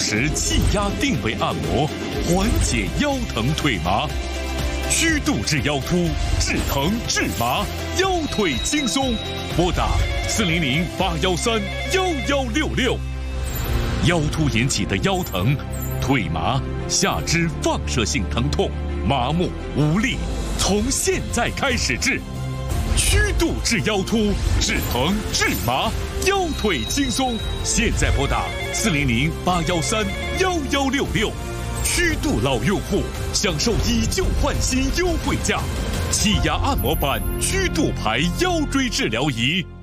时气压定位按摩，缓解腰疼腿麻。虚度治腰突，治疼治麻，腰腿轻松。拨打400-813-1166。腰突引起的腰疼、腿麻、下肢放射性疼痛、麻木无力，从现在开始治。虚度治腰突，治疼治麻，腰腿轻松。现在拨打400-813-1166。虚度老用户享受以旧换新优惠价，气压按摩板虚度牌腰椎治疗仪。